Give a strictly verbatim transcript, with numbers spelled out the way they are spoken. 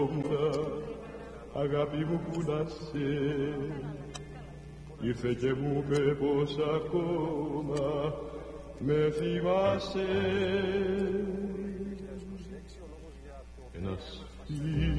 αγάπη μου που να σε, ήρθε και μου είπε πως ακόμα με θυμάσαι.